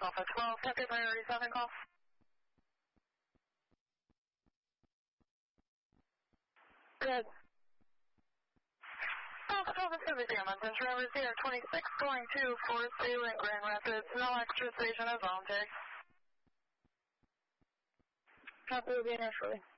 Alpha 12, Captain Priority 7 call. Good. Alpha 12 is Pacific Airmountain, Traverse Air 26 going to Forest View in Grand Rapids. No extra station is voluntary. Copy will be initially.